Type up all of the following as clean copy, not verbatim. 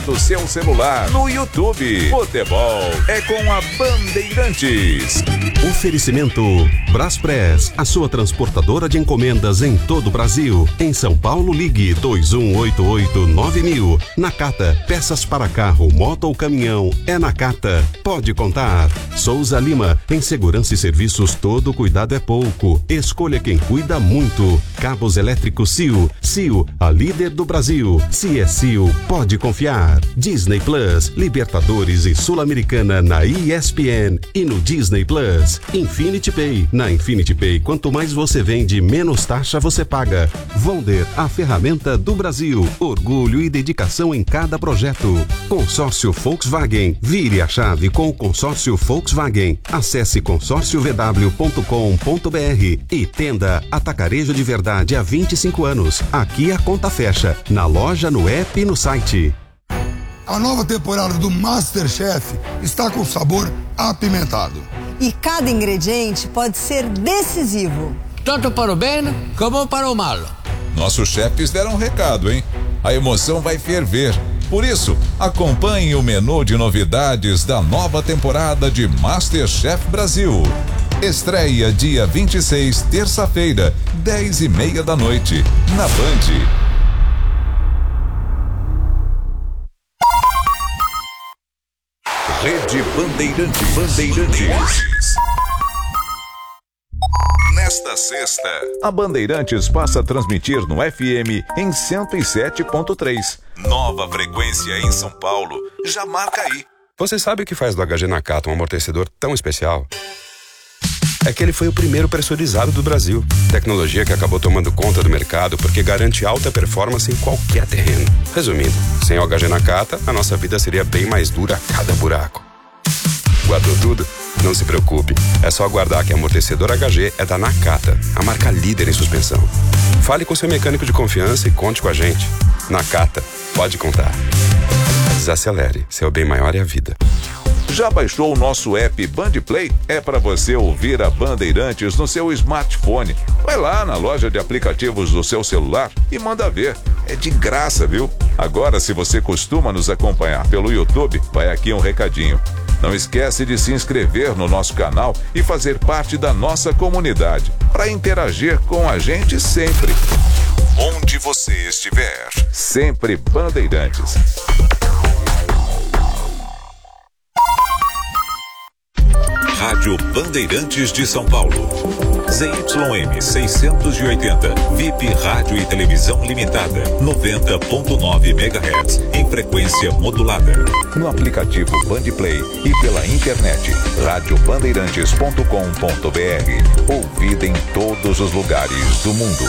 do seu celular, no YouTube. Futebol é com a Bandeirantes. Oferecimento Braspress, a sua transportadora de encomendas em todo o Brasil. Em São Paulo, ligue 2188-9000. Nakata, peças para carro, moto ou caminhão, é Nakata. Pode contar. Souza Lima, em segurança e serviços, todo cuidado é pouco. Escolha quem cuida muito. Cabos elétricos Sil. Sil, a líder do Brasil. Se é Sil, pode confiar. Disney Plus, Libertadores e Sul-Americana na ESPN e no Disney Plus. Infinity Pay. Na Infinity Pay, quanto mais você vende, menos taxa você paga. Volder, a ferramenta do Brasil. Orgulho e dedicação em cada projeto. Consórcio Volkswagen. Vire a chave com o consórcio Volkswagen. Acesse consórciovw.com.br e Tenda Atacarejo de Verdade há 25 anos. Aqui a conta fecha. Na loja, no app e no site. A nova temporada do MasterChef está com sabor apimentado. E cada ingrediente pode ser decisivo. Tanto para o bem como para o mal. Nossos chefes deram um recado, hein? A emoção vai ferver. Por isso, acompanhe o menu de novidades da nova temporada de MasterChef Brasil. Estreia dia 26, terça-feira, 10:30 da noite, na Band. Rede Bandeirantes. Nesta sexta, a Bandeirantes passa a transmitir no FM em 107.3. Nova frequência em São Paulo. Já marca aí. Você sabe o que faz do HG Nakata um amortecedor tão especial? É que ele foi o primeiro pressurizado do Brasil. Tecnologia que acabou tomando conta do mercado porque garante alta performance em qualquer terreno. Resumindo, sem o HG Nakata, a nossa vida seria bem mais dura a cada buraco. Guardou tudo? Não se preocupe. É só aguardar que amortecedor HG é da Nakata, a marca líder em suspensão. Fale com seu mecânico de confiança e conte com a gente. Nakata, pode contar. Desacelere, seu bem maior é a vida. Já baixou o nosso app Bandplay? É para você ouvir a Bandeirantes no seu smartphone. Vai lá na loja de aplicativos do seu celular e manda ver. É de graça, viu? Agora, se você costuma nos acompanhar pelo YouTube, vai aqui um recadinho. Não esquece de se inscrever no nosso canal e fazer parte da nossa comunidade, para interagir com a gente sempre. Onde você estiver, sempre Bandeirantes. Rádio Bandeirantes de São Paulo. ZYM 680, VIP Rádio e Televisão Limitada, 90.9 MHz, em frequência modulada. No aplicativo Bandplay e pela internet, radiobandeirantes.com.br. Ouvida em todos os lugares do mundo.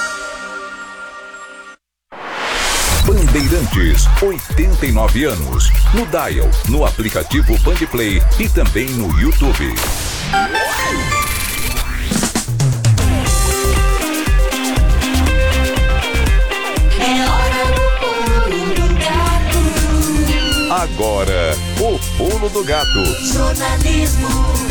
Bandeirantes, 89 anos. No Dial, no aplicativo Bandplay e também no YouTube. É hora do pulo do gato. Agora, o pulo do gato. Jornalismo.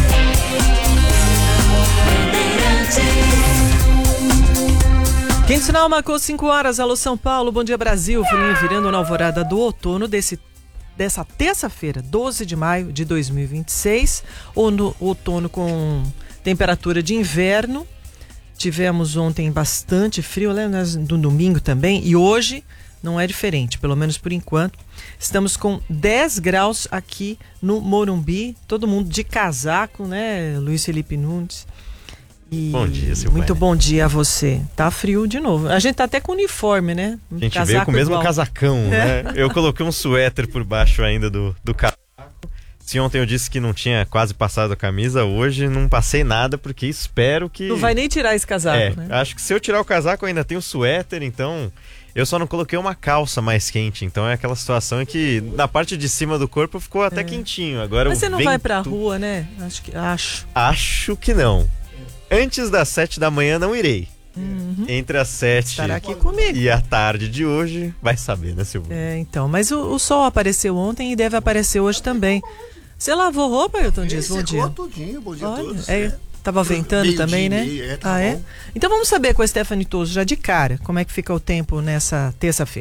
Bandeirantes. Quente sinal marcou 5 horas. Alô São Paulo, bom dia Brasil. Filhinho virando na alvorada do outono dessa terça-feira, 12 de maio de 2026. Ou no outono com temperatura de inverno. Tivemos ontem bastante frio, né? No domingo também. E hoje não é diferente, pelo menos por enquanto. Estamos com 10 graus aqui no Morumbi. Todo mundo de casaco, né? Luiz Felipe Nunes. E bom dia, Silvânia. Muito bom dia a você. Tá frio de novo. A gente tá até com uniforme, né? A gente veio com o mesmo casacão, né? Eu coloquei um suéter por baixo ainda do casaco. Se ontem eu disse que não tinha quase passado a camisa, hoje não passei nada, porque espero que... Não vai nem tirar esse casaco, né? Acho que se eu tirar o casaco eu ainda tenho o suéter, então... Eu só não coloquei uma calça mais quente, então é aquela situação em que na parte de cima do corpo ficou até quentinho. Agora mas você não vai pra rua, né? Acho que não. Antes das 7 da manhã não irei. Entre as 7 estará aqui comigo. E a tarde de hoje, vai saber, né, Silvio? Então. Mas o sol apareceu ontem e deve aparecer hoje também. Você lavou roupa, Ailton Dias? Bom dia. Tudinho, bom dia a todos. Tava ventando também, né? Tá bom. Então vamos saber com a Stephanie Toso já de cara como é que fica o tempo nessa terça-feira.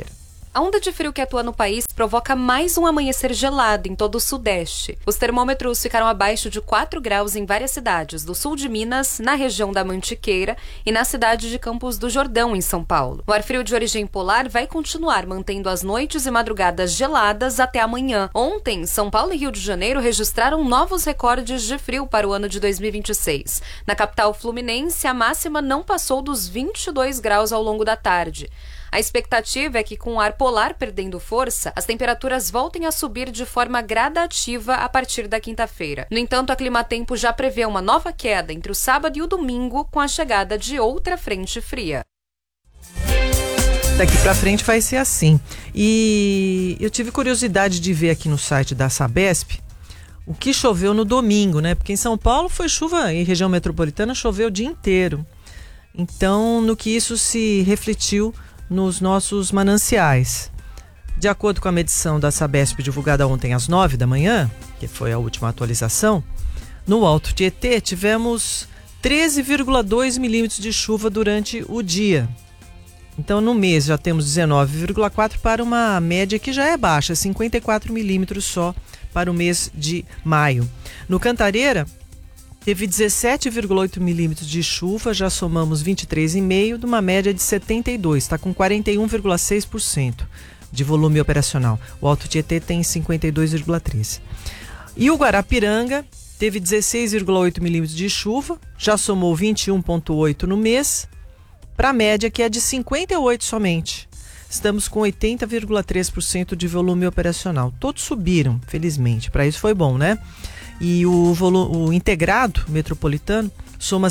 A onda de frio que atua no país provoca mais um amanhecer gelado em todo o sudeste. Os termômetros ficaram abaixo de 4 graus em várias cidades do sul de Minas, na região da Mantiqueira e na cidade de Campos do Jordão, em São Paulo. O ar frio de origem polar vai continuar mantendo as noites e madrugadas geladas até amanhã. Ontem, São Paulo e Rio de Janeiro registraram novos recordes de frio para o ano de 2026. Na capital fluminense, a máxima não passou dos 22 graus ao longo da tarde. A expectativa é que, com o ar polar perdendo força, as temperaturas voltem a subir de forma gradativa a partir da quinta-feira. No entanto, a Climatempo já prevê uma nova queda entre o sábado e o domingo, com a chegada de outra frente fria. Daqui pra frente vai ser assim. E eu tive curiosidade de ver aqui no site da Sabesp o que choveu no domingo, né? Porque em São Paulo foi chuva, em região metropolitana choveu o dia inteiro. Então, no que isso se refletiu nos nossos mananciais. De acordo com a medição da Sabesp divulgada ontem às 9 da manhã, que foi a última atualização, no Alto Tietê tivemos 13,2 milímetros de chuva durante o dia. Então no mês já temos 19,4 para uma média que já é baixa, 54 milímetros só para o mês de maio. No Cantareira, teve 17,8 milímetros de chuva, já somamos 23,5 de uma média de 72, está com 41,6% de volume operacional. O Alto Tietê tem 52,3. E o Guarapiranga teve 16,8 milímetros de chuva, já somou 21,8 no mês, para a média que é de 58 somente. Estamos com 80,3% de volume operacional. Todos subiram, felizmente. Para isso foi bom, né? E o integrado metropolitano soma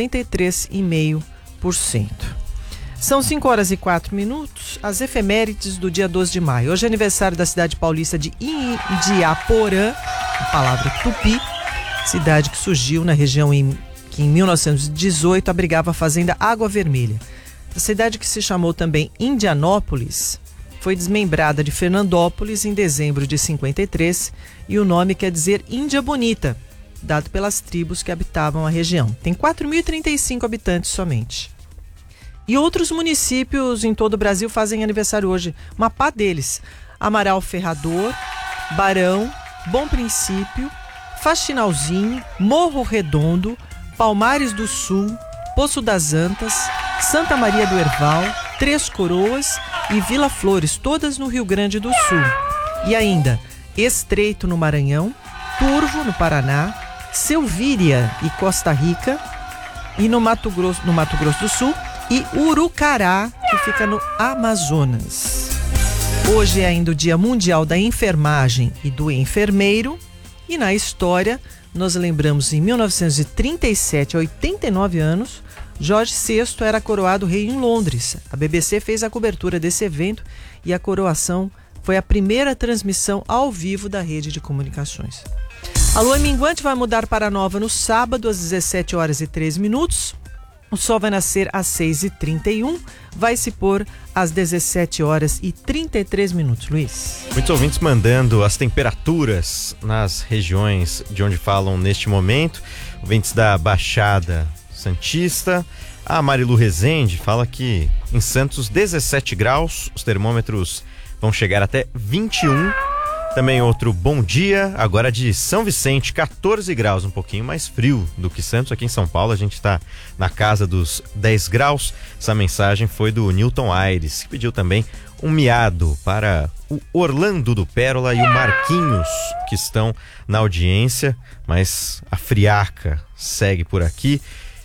53,5%. São 5 horas e 4 minutos, as efemérides do dia 12 de maio. Hoje é aniversário da cidade paulista de Indiaporã, a palavra tupi, cidade que surgiu na região que em 1918 abrigava a fazenda Água Vermelha. A cidade, que se chamou também Indianópolis, foi desmembrada de Fernandópolis em dezembro de 53 e o nome quer dizer Índia Bonita, dado pelas tribos que habitavam a região. Tem 4.035 habitantes somente. E outros municípios em todo o Brasil fazem aniversário hoje. Uma pá deles: Amaral Ferrador, Barão, Bom Princípio, Faxinalzinho, Morro Redondo, Palmares do Sul, Poço das Antas, Santa Maria do Herval, Três Coroas e Vila Flores, todas no Rio Grande do Sul. E ainda Estreito no Maranhão, Turvo no Paraná, Selvíria e Costa Rica, e no Mato Grosso do Sul, e Urucará, que fica no Amazonas. Hoje é ainda o Dia Mundial da Enfermagem e do Enfermeiro, e na história nós lembramos em 1937, 89 anos, Jorge VI era coroado rei em Londres. A BBC fez a cobertura desse evento e a coroação foi a primeira transmissão ao vivo da rede de comunicações. A lua minguante vai mudar para nova no sábado às 17 horas e 13 minutos. O sol vai nascer às 6h31, vai se pôr às 17 horas e 33 minutos. Luiz. Muitos ouvintes mandando as temperaturas nas regiões de onde falam neste momento. Ouvintes da Baixada Santista. A Marilu Rezende fala que em Santos 17 graus, os termômetros vão chegar até 21. Também outro bom dia, agora de São Vicente, 14 graus, um pouquinho mais frio do que Santos. Aqui em São Paulo a gente está na casa dos 10 graus. Essa mensagem foi do Newton Aires, que pediu também um miado para o Orlando do Pérola e o Marquinhos, que estão na audiência, mas a friaca segue por aqui.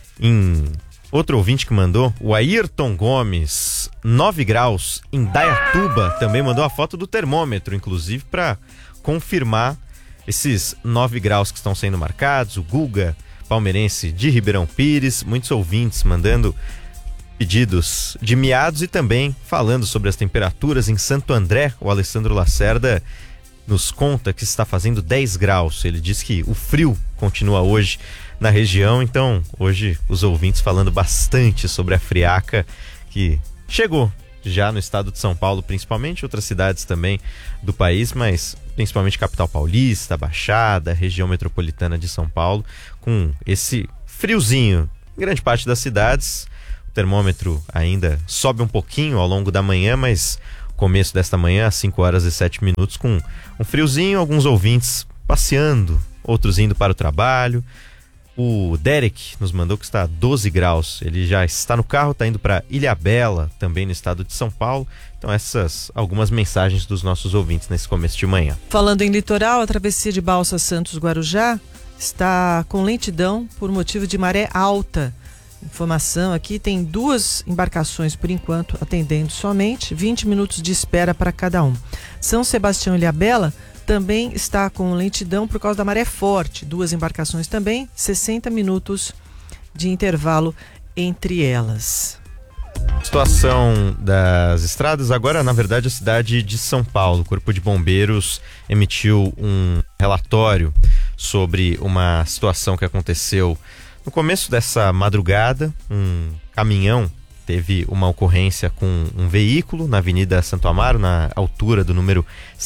Outro ouvinte que mandou, o Ayrton Gomes, 9 graus em Dayatuba, também mandou a foto do termômetro, inclusive para confirmar esses 9 graus que estão sendo marcados. O Guga, palmeirense de Ribeirão Pires, muitos ouvintes mandando pedidos de miados e também falando sobre as temperaturas em Santo André. O Alessandro Lacerda nos conta que está fazendo 10 graus. Ele diz que o frio continua hoje na região, então hoje os ouvintes falando bastante sobre a friaca que chegou já no estado de São Paulo, principalmente, outras cidades também do país, mas principalmente capital paulista, Baixada, região metropolitana de São Paulo, com esse friozinho em grande parte das cidades. O termômetro ainda sobe um pouquinho ao longo da manhã, mas começo desta manhã, às 5h07, com um friozinho, alguns ouvintes passeando, outros indo para o trabalho. O Derek nos mandou que está a 12 graus. Ele já está no carro, está indo para Ilhabela, também no estado de São Paulo. Então essas algumas mensagens dos nossos ouvintes nesse começo de manhã. Falando em litoral, a travessia de Balsa Santos-Guarujá está com lentidão por motivo de maré alta. Informação aqui, tem 2 embarcações por enquanto atendendo somente, 20 minutos de espera para cada um. São Sebastião e Ilhabela também está com lentidão por causa da maré forte. 2 embarcações também, 60 minutos de intervalo entre elas. Situação das estradas, agora na verdade a cidade de São Paulo. O Corpo de Bombeiros emitiu um relatório sobre uma situação que aconteceu no começo dessa madrugada. Um caminhão teve uma ocorrência com um veículo na Avenida Santo Amaro, na altura do número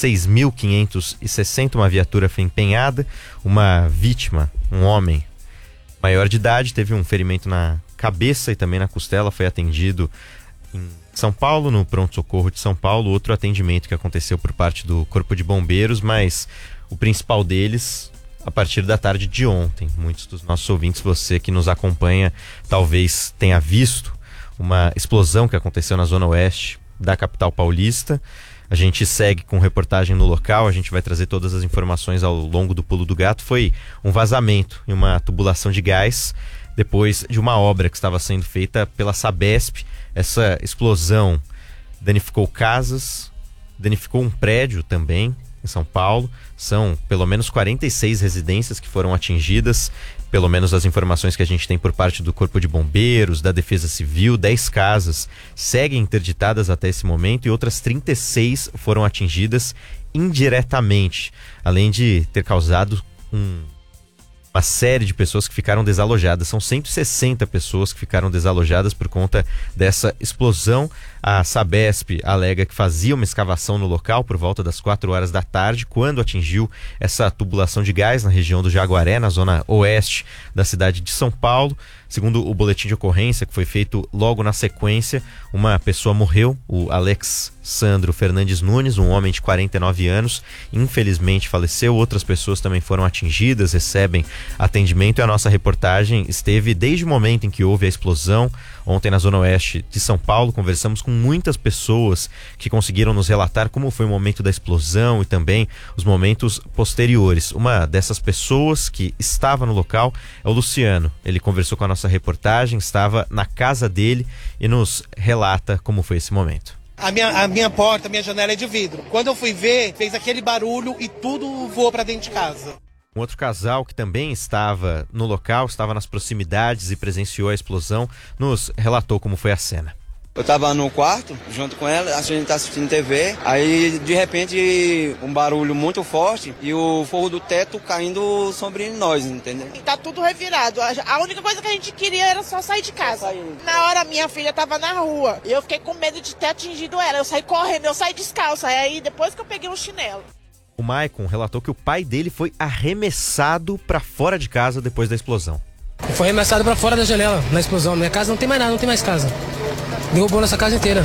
6.560. Uma viatura foi empenhada. Uma vítima, um homem maior de idade, teve um ferimento na cabeça e também na costela, foi atendido em São Paulo, no pronto-socorro de São Paulo. Outro atendimento que aconteceu por parte do Corpo de Bombeiros, mas o principal deles a partir da tarde de ontem. Muitos dos nossos ouvintes, você que nos acompanha, talvez tenha visto uma explosão que aconteceu na zona oeste da capital paulista. A gente segue com reportagem no local, a gente vai trazer todas as informações ao longo do Pulo do Gato. Foi um vazamento em uma tubulação de gás depois de uma obra que estava sendo feita pela Sabesp. Essa explosão danificou casas, danificou um prédio também em São Paulo. São pelo menos 46 residências que foram atingidas, pelo menos as informações que a gente tem por parte do Corpo de Bombeiros, da Defesa Civil. 10 casas seguem interditadas até esse momento e outras 36 foram atingidas indiretamente, além de ter causado uma série de pessoas que ficaram desalojadas. São 160 pessoas que ficaram desalojadas por conta dessa explosão. A Sabesp alega que fazia uma escavação no local por volta das 4 horas da tarde, quando atingiu essa tubulação de gás na região do Jaguaré, na zona oeste da cidade de São Paulo. Segundo o boletim de ocorrência, que foi feito logo na sequência, uma pessoa morreu, o Alexandro Fernandes Nunes, um homem de 49 anos, infelizmente faleceu. Outras pessoas também foram atingidas, recebem atendimento, e a nossa reportagem esteve desde o momento em que houve a explosão, ontem na zona oeste de São Paulo. Conversamos com muitas pessoas que conseguiram nos relatar como foi o momento da explosão e também os momentos posteriores. Uma dessas pessoas que estava no local é o Luciano. Ele conversou com a nossa reportagem, estava na casa dele e nos relata como foi esse momento. A minha porta, a minha janela é de vidro. Quando eu fui ver, fez aquele barulho e tudo voou para dentro de casa. Um outro casal que também estava no local, estava nas proximidades e presenciou a explosão, nos relatou como foi a cena. Eu tava no quarto, junto com ela, a gente tá assistindo TV, aí de repente um barulho muito forte e o forro do teto caindo sobre nós, entendeu? Tá tudo revirado, a única coisa que a gente queria era só sair de casa. Na hora minha filha tava na rua e eu fiquei com medo de ter atingido ela, eu saí correndo, eu saí descalça, aí depois que eu peguei um chinelo. O Maicon relatou que o pai dele foi arremessado para fora de casa depois da explosão. Foi arremessado para fora da janela na explosão. Minha casa não tem mais nada, não tem mais casa. Derrubou nossa casa inteira.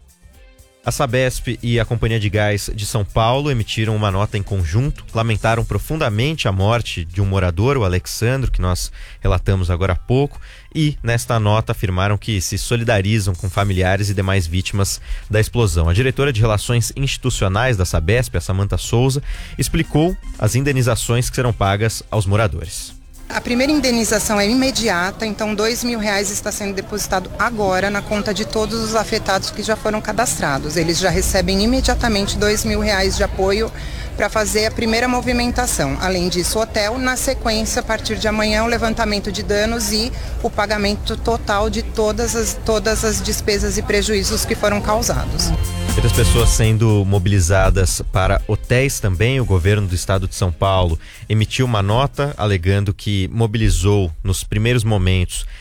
A Sabesp e a Companhia de Gás de São Paulo emitiram uma nota em conjunto, lamentaram profundamente a morte de um morador, o Alexandro, que nós relatamos agora há pouco, e nesta nota afirmaram que se solidarizam com familiares e demais vítimas da explosão. A diretora de Relações Institucionais da Sabesp, a Samanta Souza, explicou as indenizações que serão pagas aos moradores. A primeira indenização é imediata, então R$2.000 está sendo depositado agora na conta de todos os afetados que já foram cadastrados. Eles já recebem imediatamente R$2.000 de apoio para fazer a primeira movimentação. Além disso, o hotel, na sequência, a partir de amanhã, o levantamento de danos e o pagamento total de todas as despesas e prejuízos que foram causados. Muitas pessoas sendo mobilizadas para hotéis também. O governo do estado de São Paulo emitiu uma nota alegando que mobilizou nos primeiros momentos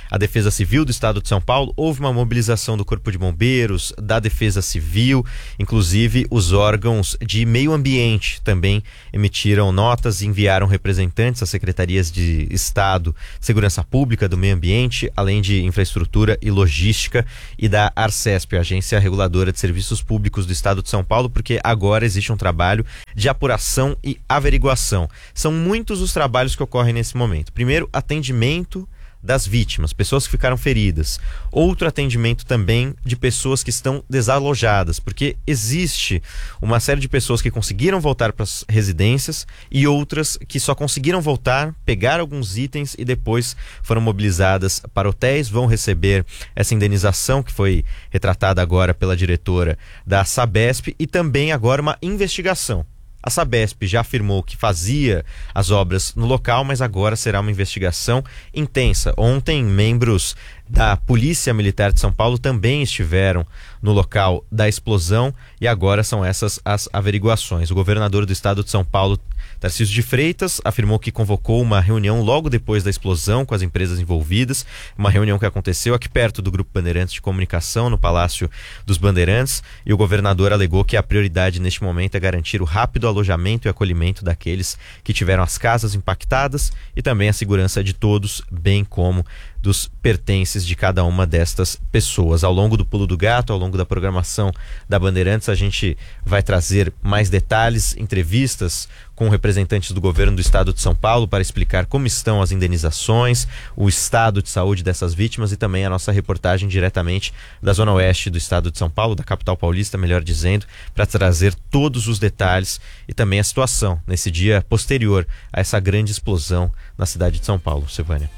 a Defesa Civil do Estado de São Paulo. Houve uma mobilização do Corpo de Bombeiros, da Defesa Civil, inclusive os órgãos de meio ambiente também emitiram notas e enviaram representantes às secretarias de Estado, Segurança Pública, do Meio Ambiente, além de Infraestrutura e Logística, e da Arcesp, a Agência Reguladora de Serviços Públicos do Estado de São Paulo, porque agora existe um trabalho de apuração e averiguação. São muitos os trabalhos que ocorrem nesse momento. Primeiro, atendimento das vítimas, pessoas que ficaram feridas. Outro atendimento também de pessoas que estão desalojadas, porque existe uma série de pessoas que conseguiram voltar para as residências e outras que só conseguiram voltar, pegar alguns itens e depois foram mobilizadas para hotéis, vão receber essa indenização que foi retratada agora pela diretora da Sabesp, e também agora uma investigação. A Sabesp já afirmou que fazia as obras no local, mas agora será uma investigação intensa. Ontem, membros da Polícia Militar de São Paulo também estiveram no local da explosão e agora são essas as averiguações. O governador do estado de São Paulo, Tarcísio de Freitas, afirmou que convocou uma reunião logo depois da explosão com as empresas envolvidas, uma reunião que aconteceu aqui perto do Grupo Bandeirantes de Comunicação, no Palácio dos Bandeirantes, e o governador alegou que a prioridade neste momento é garantir o rápido alojamento e acolhimento daqueles que tiveram as casas impactadas e também a segurança de todos, bem como dos pertences de cada uma destas pessoas. Ao longo do Pulo do Gato, ao longo da programação da Bandeirantes, a gente vai trazer mais detalhes, entrevistas com representantes do governo do estado de São Paulo para explicar como estão as indenizações, o estado de saúde dessas vítimas e também a nossa reportagem diretamente da Zona Oeste do estado de São Paulo, da capital paulista, melhor dizendo, para trazer todos os detalhes e também a situação nesse dia posterior a essa grande explosão na cidade de São Paulo. Silvânia.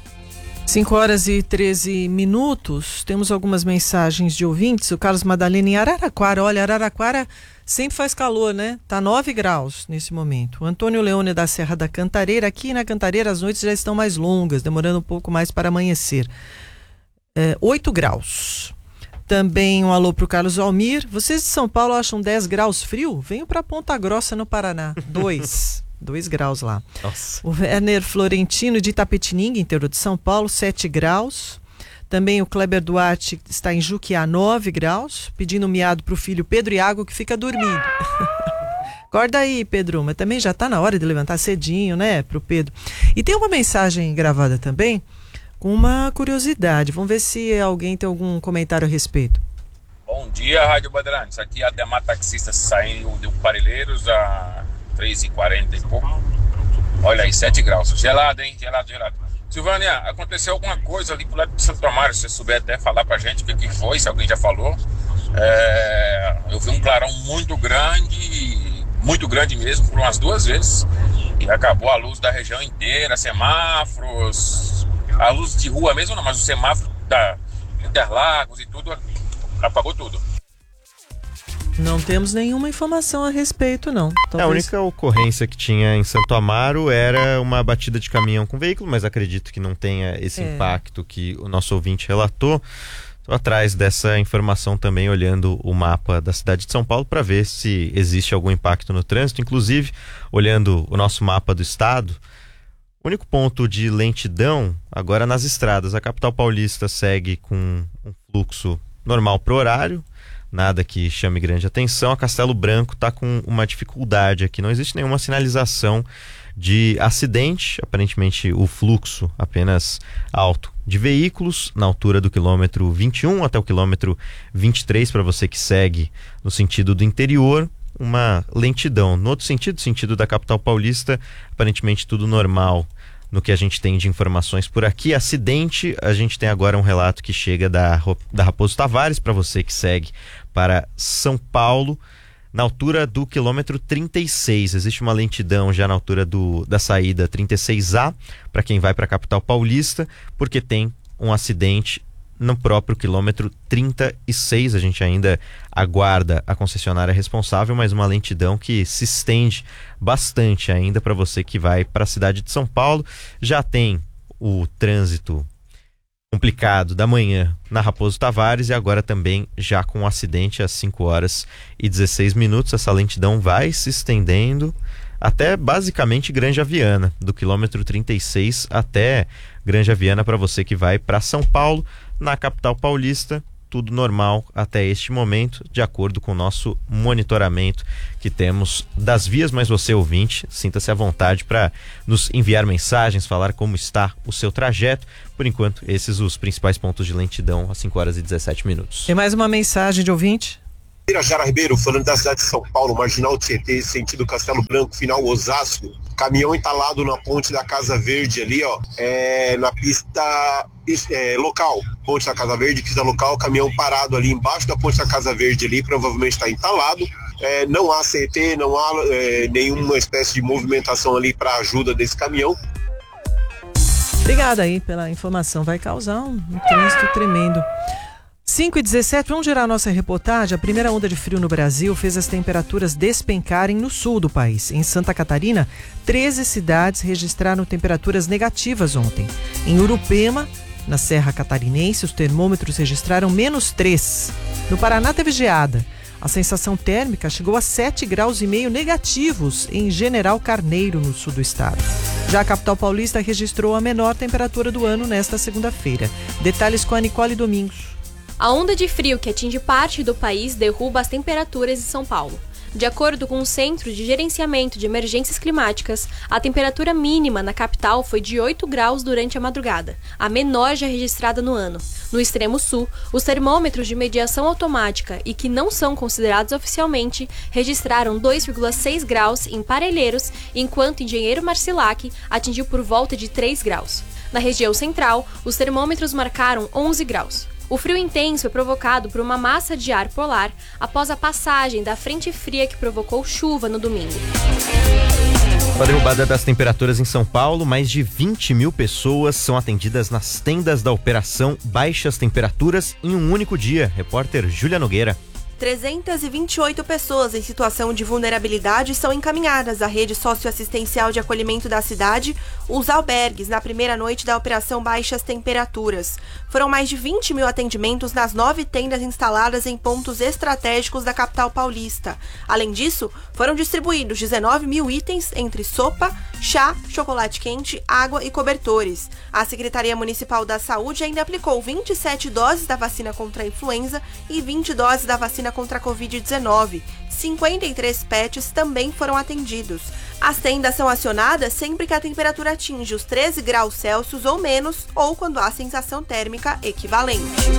5h13. Temos algumas mensagens de ouvintes. O Carlos Madalena em Araraquara. Olha, Araraquara sempre faz calor, né? Tá 9 graus nesse momento. O Antônio Leone da Serra da Cantareira. Aqui na Cantareira as noites já estão mais longas, demorando um pouco mais para amanhecer. 8 graus. Também um alô pro Carlos Almir. Vocês de São Paulo acham 10 graus frio? Venham para Ponta Grossa, no Paraná. 2 graus lá. Nossa. O Werner Florentino de Itapetininga, interior de São Paulo, 7 graus. Também o Kleber Duarte está em Juquiá, 9 graus, pedindo miado para o filho Pedro Iago, que fica dormindo. Acorda aí, Pedro, mas também já está na hora de levantar cedinho, né, pro Pedro. E tem uma mensagem gravada também com uma curiosidade. Vamos ver se alguém tem algum comentário a respeito. Bom dia, Rádio Bandeirantes. Aqui é Ademar Taxista, saindo de Parelheiros a 3h40 e pouco. Olha aí, 7 graus. Gelado, hein? Gelado. Silvânia, aconteceu alguma coisa ali pro lado de Santo Amaro. Se você souber até falar pra gente o que foi, se alguém já falou. Eu vi um clarão muito grande mesmo, por umas 2 vezes. E acabou a luz da região inteira, semáforos, a luz de rua mesmo não, mas o semáforo da Interlagos e tudo, apagou tudo. Não temos nenhuma informação a respeito, não. A única ocorrência que tinha em Santo Amaro era uma batida de caminhão com veículo, mas acredito que não tenha esse impacto que o nosso ouvinte relatou. Estou atrás dessa informação também, olhando o mapa da cidade de São Paulo para ver se existe algum impacto no trânsito. Inclusive, olhando o nosso mapa do estado, o único ponto de lentidão agora nas estradas. A capital paulista segue com um fluxo normal pro horário, nada que chame grande atenção. A Castelo Branco está com uma dificuldade aqui, não existe nenhuma sinalização de acidente, aparentemente o fluxo apenas alto de veículos na altura do quilômetro 21 até o quilômetro 23, para você que segue no sentido do interior, uma lentidão. No outro sentido, sentido da capital paulista, aparentemente tudo normal no que a gente tem de informações por aqui. Acidente, a gente tem agora um relato que chega da Raposo Tavares, para você que segue para São Paulo, na altura do quilômetro 36. Existe uma lentidão já na altura da saída 36A, para quem vai para a capital paulista, porque tem um acidente no próprio quilômetro 36. A gente ainda aguarda a concessionária responsável, mas uma lentidão que se estende bastante ainda para você que vai para a cidade de São Paulo. Já tem o trânsito complicado da manhã na Raposo Tavares e agora também já com um acidente às 5h16. Essa lentidão vai se estendendo até basicamente Granja Viana, do quilômetro 36 até Granja Viana, para você que vai para São Paulo. Na capital paulista, tudo normal até este momento, de acordo com o nosso monitoramento que temos das vias, mas você, ouvinte, sinta-se à vontade para nos enviar mensagens, falar como está o seu trajeto. Por enquanto, esses os principais pontos de lentidão às 5h17. Tem mais uma mensagem de ouvinte? Irajara Ribeiro, falando da cidade de São Paulo, Marginal Tietê, sentido Castelo Branco, final Osasco. Caminhão entalado na ponte da Casa Verde ali, ó, na pista local, ponte da Casa Verde, pista local, caminhão parado ali embaixo da ponte da Casa Verde ali, provavelmente está entalado. Não há CT, não há nenhuma espécie de movimentação ali para ajuda desse caminhão. Obrigada aí pela informação, vai causar um trânsito tremendo. 5h17, vamos girar a nossa reportagem. A primeira onda de frio no Brasil fez as temperaturas despencarem no sul do país. Em Santa Catarina, 13 cidades registraram temperaturas negativas ontem. Em Urupema, na Serra Catarinense, os termômetros registraram -3. No Paraná teve geada. A sensação térmica chegou a 7,5 graus negativos em General Carneiro, no sul do estado. Já a capital paulista registrou a menor temperatura do ano nesta segunda-feira. Detalhes com a Nicole Domingos. A onda de frio que atinge parte do país derruba as temperaturas em São Paulo. De acordo com o Centro de Gerenciamento de Emergências Climáticas, a temperatura mínima na capital foi de 8 graus durante a madrugada, a menor já registrada no ano. No extremo sul, os termômetros de mediação automática e que não são considerados oficialmente registraram 2,6 graus em Parelheiros, enquanto Engenheiro Marcilac atingiu por volta de 3 graus. Na região central, os termômetros marcaram 11 graus. O frio intenso é provocado por uma massa de ar polar após a passagem da frente fria que provocou chuva no domingo. Com a derrubada das temperaturas em São Paulo, mais de 20 mil pessoas são atendidas nas tendas da Operação Baixas Temperaturas em um único dia. Repórter Júlia Nogueira. 328 pessoas em situação de vulnerabilidade são encaminhadas à rede socioassistencial de acolhimento da cidade, os albergues, na primeira noite da Operação Baixas Temperaturas. Foram mais de 20 mil atendimentos nas 9 tendas instaladas em pontos estratégicos da capital paulista. Além disso, foram distribuídos 19 mil itens entre sopa, chá, chocolate quente, água e cobertores. A Secretaria Municipal da Saúde ainda aplicou 27 doses da vacina contra a influenza e 20 doses da vacina contra a Covid-19. 53 pets também foram atendidos. As tendas são acionadas sempre que a temperatura atinge os 13 graus Celsius ou menos, ou quando há sensação térmica equivalente.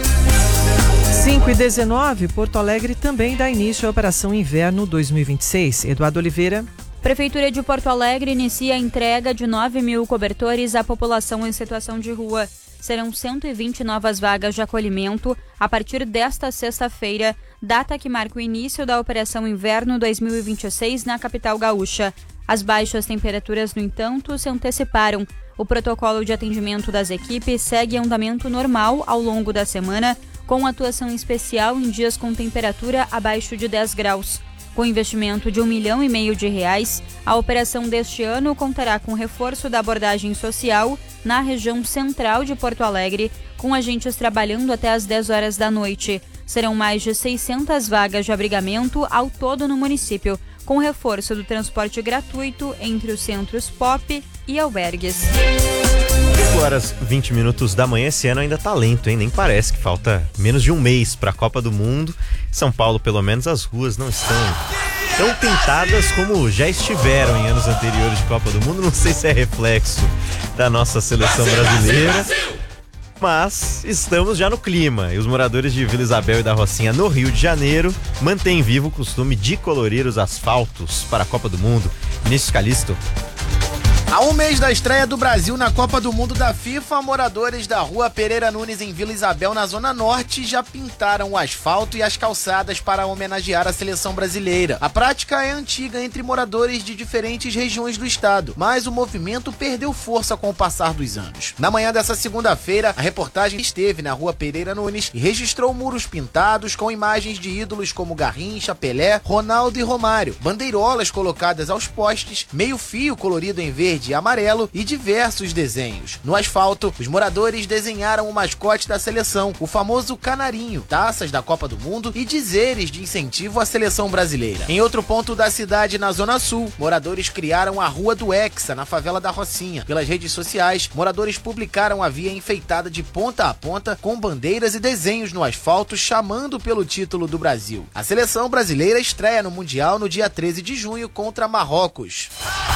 5h19, Porto Alegre também dá início à Operação Inverno 2026. Eduardo Oliveira. Prefeitura de Porto Alegre inicia a entrega de 9 mil cobertores à população em situação de rua. Serão 120 novas vagas de acolhimento a partir desta sexta-feira, data que marca o início da Operação Inverno 2026 na capital gaúcha. As baixas temperaturas, no entanto, se anteciparam. O protocolo de atendimento das equipes segue em andamento normal ao longo da semana, com atuação especial em dias com temperatura abaixo de 10 graus. Com investimento de R$1,5 milhão, a operação deste ano contará com reforço da abordagem social na região central de Porto Alegre, com agentes trabalhando até às 10 horas da noite. Serão mais de 600 vagas de abrigamento ao todo no município, com reforço do transporte gratuito entre os centros POP e albergues. 5h20 da manhã, esse ano ainda tá lento, hein? Nem parece que falta menos de um mês para a Copa do Mundo. São Paulo, pelo menos, as ruas não estão tão pintadas como já estiveram em anos anteriores de Copa do Mundo. Não sei se é reflexo da nossa seleção brasileira, mas estamos já no clima. E os moradores de Vila Isabel e da Rocinha, no Rio de Janeiro, mantêm vivo o costume de colorir os asfaltos para a Copa do Mundo. Vinícius Calisto. Há um mês da estreia do Brasil na Copa do Mundo da FIFA, moradores da Rua Pereira Nunes, em Vila Isabel, na Zona Norte, já pintaram o asfalto e as calçadas para homenagear a seleção brasileira. A prática é antiga entre moradores de diferentes regiões do estado, mas o movimento perdeu força com o passar dos anos. Na manhã dessa segunda-feira, a reportagem esteve na Rua Pereira Nunes e registrou muros pintados com imagens de ídolos como Garrincha, Pelé, Ronaldo e Romário, bandeirolas colocadas aos postes, meio-fio colorido em verde verde e amarelo e diversos desenhos. No asfalto, os moradores desenharam o mascote da seleção, o famoso canarinho, taças da Copa do Mundo e dizeres de incentivo à seleção brasileira. Em outro ponto da cidade, na Zona Sul, moradores criaram a Rua do Hexa, na favela da Rocinha. Pelas redes sociais, moradores publicaram a via enfeitada de ponta a ponta com bandeiras e desenhos no asfalto chamando pelo título do Brasil. A seleção brasileira estreia no Mundial no dia 13 de junho contra Marrocos.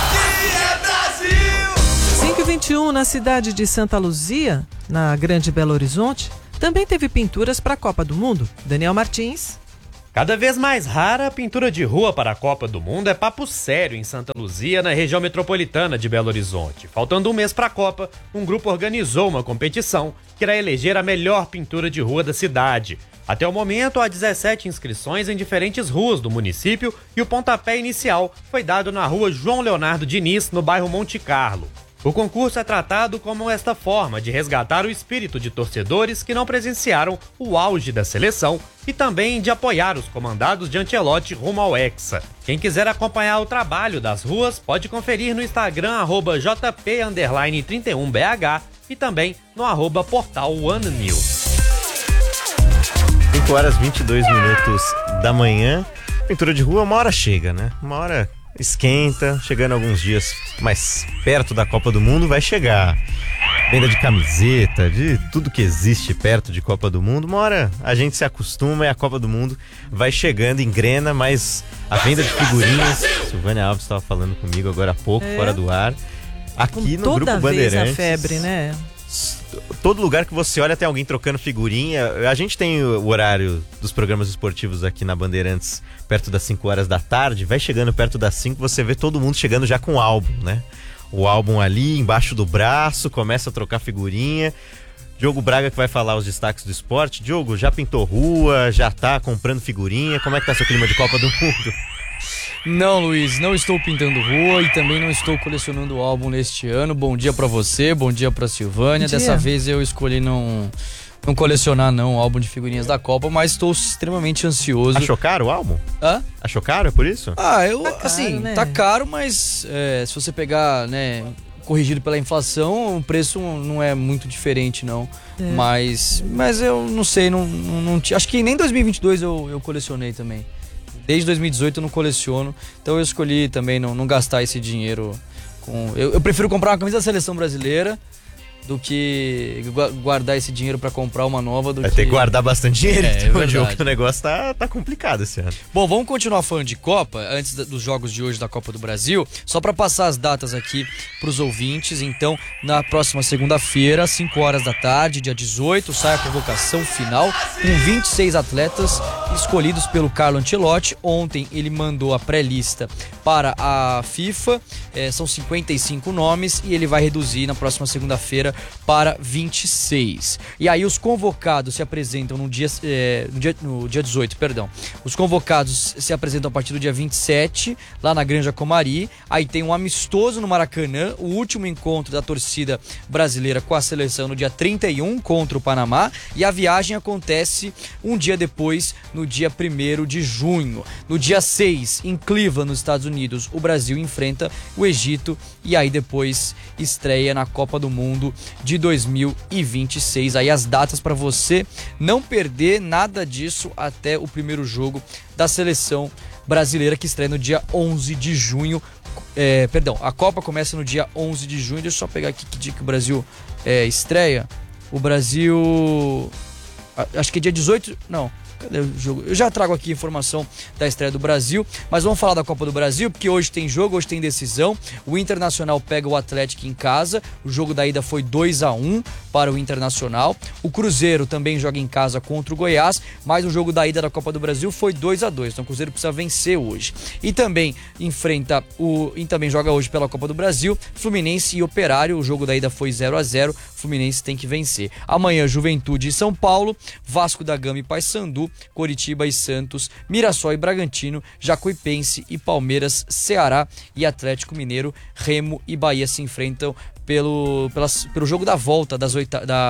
5h21, na cidade de Santa Luzia, na Grande Belo Horizonte, também teve pinturas para a Copa do Mundo. Daniel Martins. Cada vez mais rara, a pintura de rua para a Copa do Mundo é papo sério em Santa Luzia, na região metropolitana de Belo Horizonte. Faltando um mês para a Copa, um grupo organizou uma competição que irá eleger a melhor pintura de rua da cidade. Até o momento, há 17 inscrições em diferentes ruas do município e o pontapé inicial foi dado na rua João Leonardo Diniz, no bairro Monte Carlo. O concurso é tratado como esta forma de resgatar o espírito de torcedores que não presenciaram o auge da seleção e também de apoiar os comandados de Ancelotti rumo ao Hexa. Quem quiser acompanhar o trabalho das ruas pode conferir no Instagram @jp_31bh e também no @portal One News. 5h22 da manhã. Pintura de rua, uma hora chega, né? Uma hora esquenta, chegando alguns dias mais perto da Copa do Mundo, vai chegar. Venda de camiseta, de tudo que existe perto de Copa do Mundo. Uma hora a gente se acostuma e a Copa do Mundo vai chegando, engrena, mas a venda de figurinhas... Silvânia Alves estava falando comigo agora há pouco, fora do ar. Aqui no Grupo Bandeirantes. Toda vez a febre, né? Todo lugar que você olha tem alguém trocando figurinha. A gente tem o horário dos programas esportivos aqui na Bandeirantes perto das 5 horas da tarde. Vai chegando perto das 5, você vê todo mundo chegando já com o álbum, né? O álbum ali embaixo do braço, começa a trocar figurinha. Diogo Braga que vai falar os destaques do esporte. Diogo, já pintou rua, já tá comprando figurinha? Como é que tá seu clima de Copa do Mundo? Não, Luiz, não estou pintando rua e também não estou colecionando álbum neste ano. Bom dia pra você, bom dia pra Silvânia. Dessa vez eu escolhi não colecionar o álbum de figurinhas da Copa, mas estou extremamente ansioso. Achou caro o álbum? Hã? Achou caro, é por isso? Tá caro, né? Tá caro, mas se você pegar, né, corrigido pela inflação, o preço não é muito diferente, não. Mas eu não sei, acho que nem em 2022 eu colecionei também. Desde 2018 eu não coleciono, então eu escolhi também não gastar esse dinheiro com... Eu prefiro comprar uma camisa da seleção brasileira do que guardar esse dinheiro pra comprar uma nova. Vai ter que guardar bastante dinheiro, Diogo, que o negócio tá complicado esse ano. Bom, vamos continuar falando de Copa, antes dos jogos de hoje da Copa do Brasil, só pra passar as datas aqui pros ouvintes. Então, na próxima segunda-feira, às 5 horas da tarde, dia 18, sai a convocação final com 26 atletas escolhidos pelo Carlo Ancelotti. Ontem ele mandou a pré-lista para a FIFA, são 55 nomes e ele vai reduzir na próxima segunda-feira para 26. E aí os convocados se apresentam no dia 18, perdão. Os convocados se apresentam a partir do dia 27, lá na Granja Comari. Aí tem um amistoso no Maracanã, o último encontro da torcida brasileira com a seleção no dia 31 contra o Panamá. E a viagem acontece um dia depois, no dia 1º de junho. No dia 6, em Cleveland, nos Estados Unidos, o Brasil enfrenta o Egito e aí depois estreia na Copa do Mundo de 2026. Aí as datas para você não perder nada disso até o primeiro jogo da seleção brasileira, que estreia no dia 11 de junho. A Copa começa no dia 11 de junho. Deixa eu só pegar aqui que dia que o Brasil estreia. O Brasil... Acho que é dia 18... Não... Cadê o jogo? Eu já trago aqui a informação da estreia do Brasil, mas vamos falar da Copa do Brasil, porque hoje tem jogo, hoje tem decisão. O Internacional pega o Atlético em casa. O jogo da ida foi 2-1 para o Internacional. O Cruzeiro também joga em casa contra o Goiás, mas o jogo da ida da Copa do Brasil foi 2-2. Então o Cruzeiro precisa vencer hoje. E também também joga hoje pela Copa do Brasil, Fluminense e Operário. O jogo da ida foi 0-0. Fluminense tem que vencer. Amanhã, Juventude e São Paulo, Vasco da Gama e Paysandu, Coritiba e Santos, Mirassol e Bragantino, Jacuipense e Palmeiras, Ceará e Atlético Mineiro, Remo e Bahia se enfrentam pelo jogo da volta da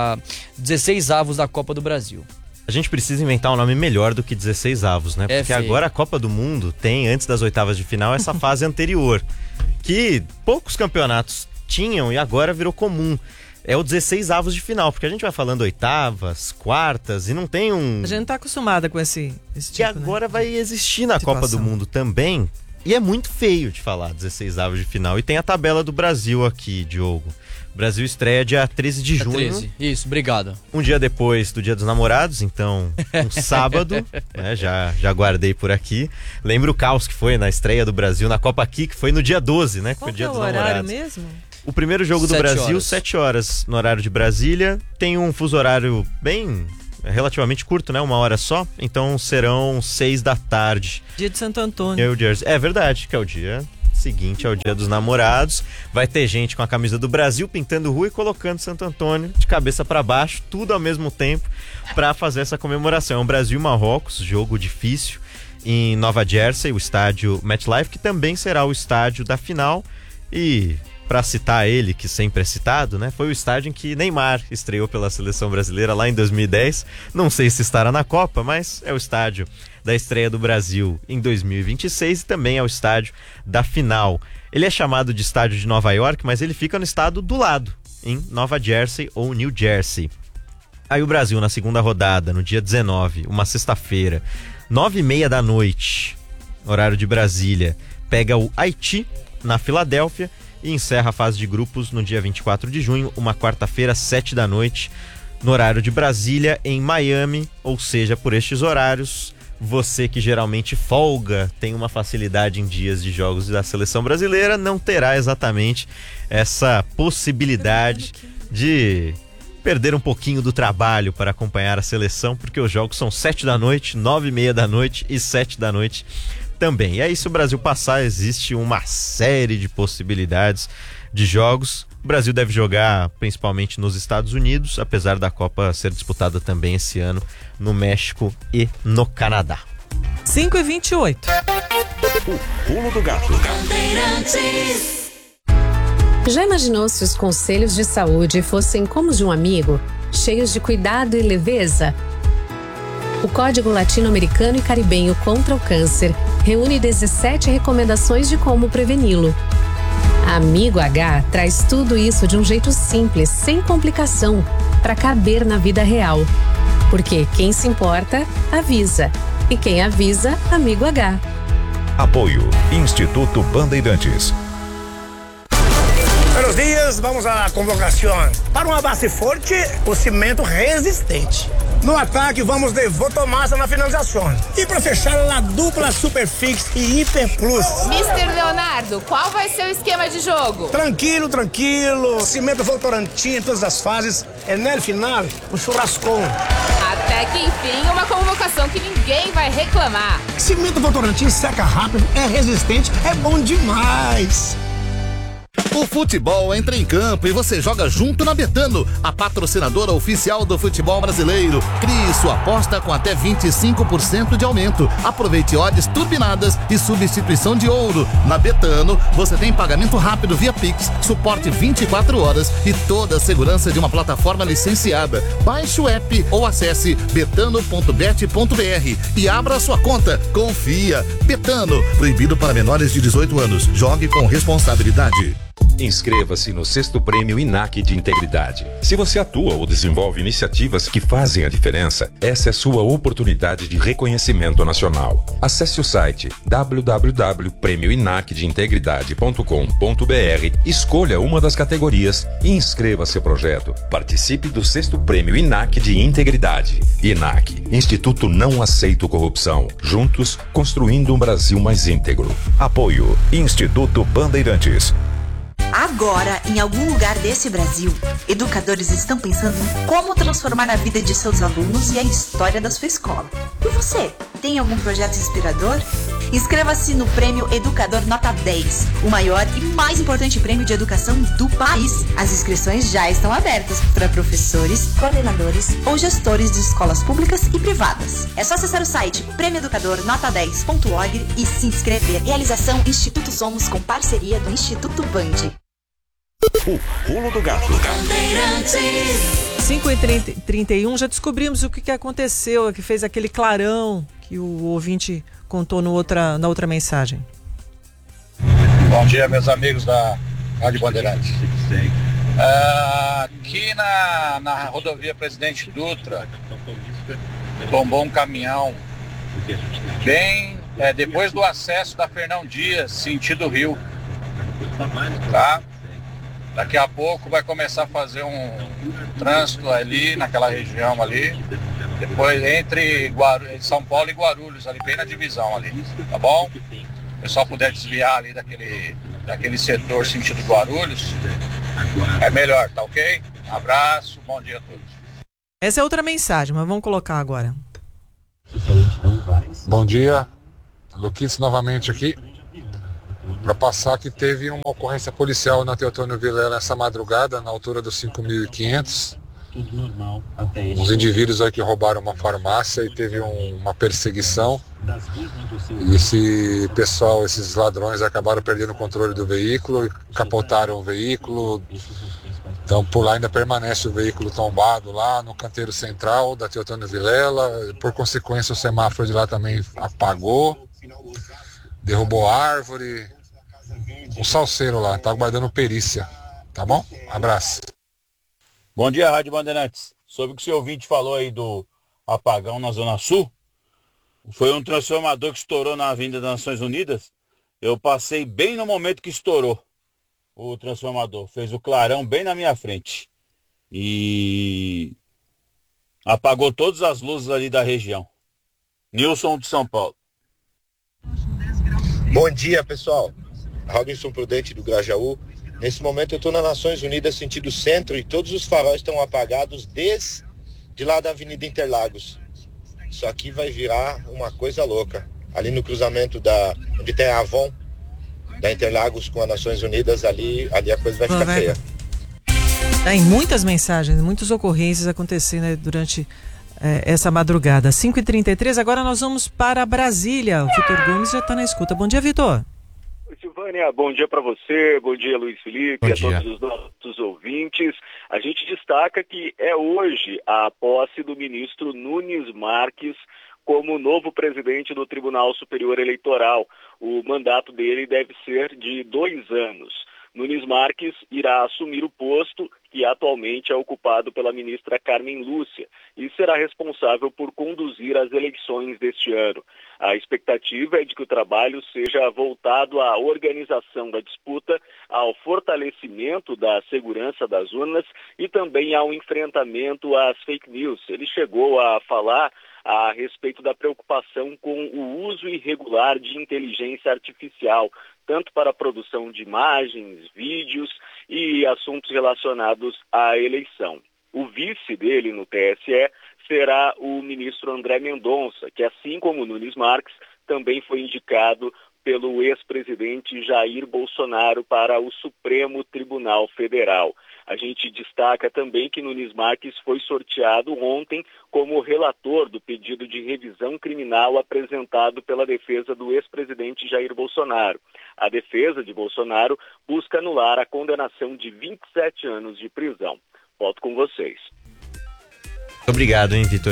16avos da Copa do Brasil. A gente precisa inventar um nome melhor do que 16avos, né? Porque agora a Copa do Mundo tem, antes das oitavas de final, essa fase anterior, que poucos campeonatos tinham e agora virou comum. É o 16avos de final, porque a gente vai falando oitavas, quartas e não tem um... A gente não tá acostumada com esse tipo, que agora vai existir na Copa do Mundo também. E é muito feio de falar 16avos de final. E tem a tabela do Brasil aqui, Diogo. O Brasil estreia dia 13 de junho. 13. Isso, obrigado. Um dia depois do Dia dos Namorados, então um sábado, né, já guardei por aqui. Lembro o caos que foi na estreia do Brasil na Copa aqui, que foi no dia 12, né? Que foi o Dia dos Namorados. Qual é o horário mesmo? O primeiro jogo do Brasil, 7 horas no horário de Brasília. Tem um fuso horário bem... relativamente curto, né? 1 hora só. Então serão 6 da tarde. Dia de Santo Antônio. É verdade, que é o dia seguinte ao Dia dos Namorados. Vai ter gente com a camisa do Brasil pintando rua e colocando Santo Antônio de cabeça para baixo, tudo ao mesmo tempo, para fazer essa comemoração. É um Brasil e Marrocos, jogo difícil em Nova Jersey, o estádio MetLife, que também será o estádio da final. E para citar ele, que sempre é citado, né? Foi o estádio em que Neymar estreou pela seleção brasileira lá em 2010. Não sei se estará na Copa, mas é o estádio da estreia do Brasil em 2026 e também é o estádio da final. Ele é chamado de estádio de Nova York, mas ele fica no estado do lado, em Nova Jersey ou New Jersey. Aí o Brasil, na segunda rodada, no dia 19, uma sexta-feira, 9h30 da noite, horário de Brasília, pega o Haiti na Filadélfia e encerra a fase de grupos no dia 24 de junho, uma quarta-feira, 7 da noite, no horário de Brasília, em Miami. Ou seja, por estes horários, você que geralmente folga, tem uma facilidade em dias de jogos da seleção brasileira, não terá exatamente essa possibilidade de perder um pouquinho do trabalho para acompanhar a seleção, porque os jogos são 7 da noite, 9h30 da noite e 7 da noite também. E aí, se o Brasil passar, existe uma série de possibilidades de jogos. O Brasil deve jogar principalmente nos Estados Unidos, apesar da Copa ser disputada também esse ano no México e no Canadá. 5h28. O pulo do gato. Já imaginou se os conselhos de saúde fossem como os de um amigo, cheios de cuidado e leveza? O Código Latino-Americano e Caribenho contra o Câncer reúne 17 recomendações de como preveni-lo. Amigo H traz tudo isso de um jeito simples, sem complicação, para caber na vida real. Porque quem se importa, avisa. E quem avisa, Amigo H. Apoio Instituto Bandeirantes. Buenos dias, vamos à convocação. Para uma base forte, o cimento resistente. No ataque, vamos de Votomassa na finalização. E para fechar, a dupla Superfix e Hiper Plus. Mr. Leonardo, qual vai ser o esquema de jogo? Tranquilo, tranquilo. Cimento Votorantim em todas as fases. É no final, um churrascão. Até que enfim, uma convocação que ninguém vai reclamar. Cimento Votorantim seca rápido, é resistente, é bom demais. O futebol entra em campo e você joga junto na Betano, a patrocinadora oficial do futebol brasileiro. Crie sua aposta com até 25% de aumento. Aproveite odds turbinadas e substituição de ouro. Na Betano, você tem pagamento rápido via Pix, suporte 24 horas e toda a segurança de uma plataforma licenciada. Baixe o app ou acesse betano.bet.br e abra sua conta. Confia. Betano, proibido para menores de 18 anos. Jogue com responsabilidade. Inscreva-se no 6º Prêmio INAC de Integridade. Se você atua ou desenvolve iniciativas que fazem a diferença, essa é sua oportunidade de reconhecimento nacional. Acesse o site www.premioinacdeintegridade.com.br, escolha uma das categorias e inscreva seu projeto. Participe do 6º Prêmio INAC de Integridade. INAC, Instituto Não Aceito Corrupção. Juntos, construindo um Brasil mais íntegro. Apoio Instituto Bandeirantes. Agora, em algum lugar desse Brasil, educadores estão pensando em como transformar a vida de seus alunos e a história da sua escola. E você, tem algum projeto inspirador? Inscreva-se no Prêmio Educador Nota 10, o maior e mais importante prêmio de educação do país. As inscrições já estão abertas para professores, coordenadores ou gestores de escolas públicas e privadas. É só acessar o site premioeducadornota10.org e se inscrever. Realização Instituto Somos com parceria do Instituto Band. O pulo do gato. 5h31, já descobrimos o que aconteceu, que fez aquele clarão que o ouvinte contou na outra mensagem. Bom dia, meus amigos da Rádio Bandeirantes. Aqui na rodovia Presidente Dutra, tombou um caminhão bem depois do acesso da Fernão Dias, sentido Rio. Tá? Daqui a pouco vai começar a fazer um trânsito ali, naquela região ali. Depois entre São Paulo e Guarulhos, ali bem na divisão ali, tá bom? Se o pessoal puder desviar ali daquele setor sentido Guarulhos, é melhor, tá ok? Abraço, bom dia a todos. Essa é outra mensagem, mas vamos colocar agora. Bom dia, Luquice novamente aqui, para passar que teve uma ocorrência policial na Teotônio Vilela essa madrugada, na altura dos 5.500. Uns indivíduos aí que roubaram uma farmácia e teve uma perseguição. E esses ladrões acabaram perdendo o controle do veículo e capotaram o veículo. Então por lá ainda permanece o veículo tombado lá no canteiro central da Teotônio Vilela. Por consequência o semáforo de lá também apagou, derrubou árvore. Um salseiro lá, tá aguardando perícia, tá bom? Abraço. Bom dia, Rádio Bandeirantes. Sobre o que o seu ouvinte falou aí do apagão na Zona Sul, foi um transformador que estourou na Avenida das Nações Unidas. Eu passei bem no momento que estourou o transformador. Fez o clarão bem na minha frente. E apagou todas as luzes ali da região. Nilson de São Paulo. Bom dia, pessoal. Robinson Prudente do Grajaú. Nesse momento eu estou nas Nações Unidas sentido centro e todos os faróis estão apagados desde lá da Avenida Interlagos. Isso aqui vai virar uma coisa louca. Ali no cruzamento onde tem a Avon, da Interlagos com as Nações Unidas, ali a coisa vai ficar feia. Tem muitas mensagens, muitas ocorrências acontecendo durante essa madrugada. 5h33, agora nós vamos para Brasília. O Vitor Gomes já está na escuta. Bom dia, Vitor. Silvânia, bom dia para você, bom dia Luiz Felipe, a todos os nossos ouvintes. A gente destaca que é hoje a posse do ministro Nunes Marques como novo presidente do Tribunal Superior Eleitoral. O mandato dele deve ser de 2 anos. Nunes Marques irá assumir o posto que atualmente é ocupado pela ministra Carmen Lúcia e será responsável por conduzir as eleições deste ano. A expectativa é de que o trabalho seja voltado à organização da disputa, ao fortalecimento da segurança das urnas e também ao enfrentamento às fake news. Ele chegou a falar a respeito da preocupação com o uso irregular de inteligência artificial, tanto para a produção de imagens, vídeos e assuntos relacionados à eleição. O vice dele no TSE será o ministro André Mendonça, que assim como Nunes Marques, também foi indicado pelo ex-presidente Jair Bolsonaro para o Supremo Tribunal Federal. A gente destaca também que Nunes Marques foi sorteado ontem como relator do pedido de revisão criminal apresentado pela defesa do ex-presidente Jair Bolsonaro. A defesa de Bolsonaro busca anular a condenação de 27 anos de prisão. Volto com vocês. Obrigado, hein, Vitor.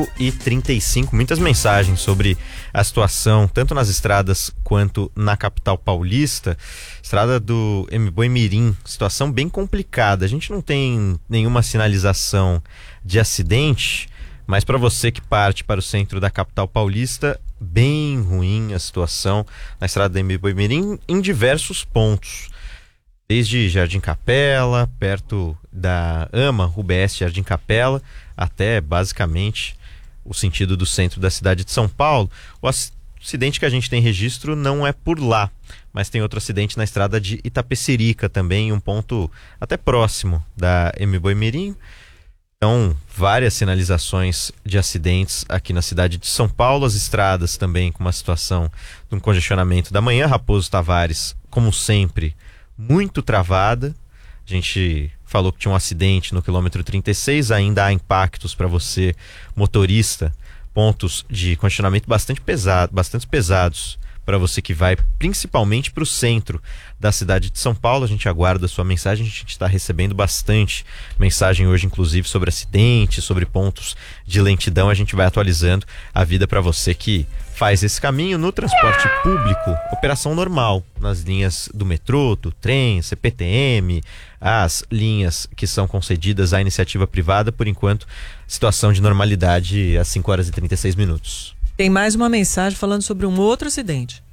5h35, muitas mensagens sobre a situação, tanto nas estradas quanto na capital paulista. Estrada do Boi-Mirim, situação bem complicada. A gente não tem nenhuma sinalização de acidente, mas para você que parte para o centro da capital paulista, bem ruim a situação na estrada do Boi-Mirim em diversos pontos. Desde Jardim Capela, perto da AMA, UBS Jardim Capela, até basicamente o sentido do centro da cidade de São Paulo. O acidente que a gente tem registro não é por lá, mas tem outro acidente na estrada de Itapecerica também, um ponto até próximo da Boi-Mirim. Então, várias sinalizações de acidentes aqui na cidade de São Paulo, as estradas também com uma situação de um congestionamento da manhã. Raposo Tavares, como sempre, muito travada. A gente falou que tinha um acidente no quilômetro 36, ainda há impactos para você, motorista, pontos de congestionamento bastante pesados para você que vai principalmente para o centro da cidade de São Paulo. A gente aguarda a sua mensagem, a gente está recebendo bastante mensagem hoje, inclusive sobre acidentes, sobre pontos de lentidão. A gente vai atualizando a vida para você que faz esse caminho no transporte público. Operação normal nas linhas do metrô, do trem, CPTM, as linhas que são concedidas à iniciativa privada. Por enquanto, situação de normalidade às 5 horas e 36 minutos. Tem mais uma mensagem falando sobre um outro acidente.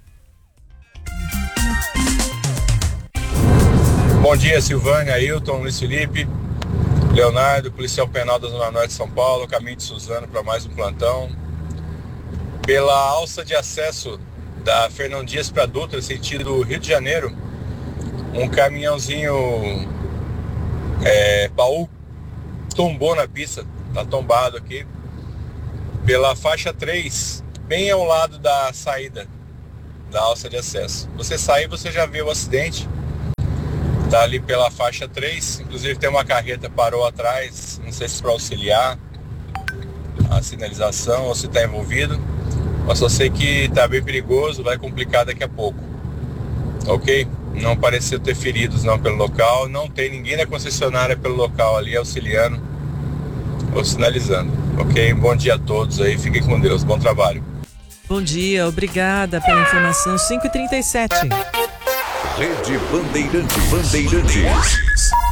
Bom dia, Silvânia, Ailton, Luiz Felipe, Leonardo, policial penal da Zona Norte de São Paulo, caminho de Suzano para mais um plantão. Pela alça de acesso da Fernão Dias para Dutra, sentido Rio de Janeiro, um caminhãozinho baú tombou na pista, tá tombado aqui, pela faixa 3, bem ao lado da saída da alça de acesso. Você sair, você já vê o acidente, tá ali pela faixa 3, inclusive tem uma carreta parou atrás, não sei se para auxiliar a sinalização ou se está envolvido, mas só sei que tá bem perigoso, vai complicar daqui a pouco, ok? Não pareceu ter feridos não pelo local, não tem ninguém da concessionária pelo local ali auxiliando ou sinalizando, ok? Bom dia a todos aí, fiquem com Deus, bom trabalho. Bom dia, obrigada pela informação. 5h37. Rede Bandeirantes.